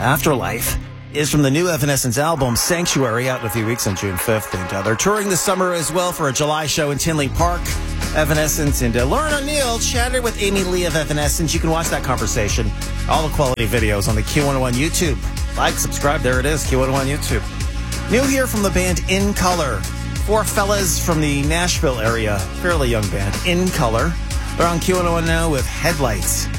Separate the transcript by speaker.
Speaker 1: Afterlife is from the new Evanescence album, Sanctuary, out in a few weeks on June 5th. And they're touring this summer as well for a July show in Tinley Park. Evanescence and Lauren O'Neill chatted with Amy Lee of Evanescence. You can watch that conversation. All the quality videos on the Q101 YouTube. Like, subscribe, there it is, Q101 YouTube. New here from the band In Color. Four fellas from the Nashville area, fairly young band, In Color. They're on Q101 now with Headlights.